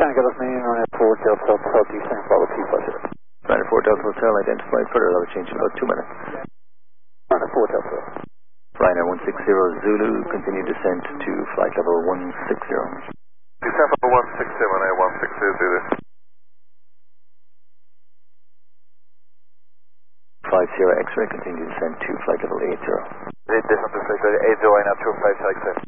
Tango, that's me, Ryanair 4 Delta Hotel, descend, follow P50. Ryanair 4 Delta Hotel, identified further, that will change in about 2 minutes. Ryanair 4 Delta. Ryanair 160 Zulu, continue descent to flight level 160. Descent level 160, Ryanair 160 Zulu. 50 X-ray, continue descent to flight level 80. Descent to flight level 80, Ryanair 256.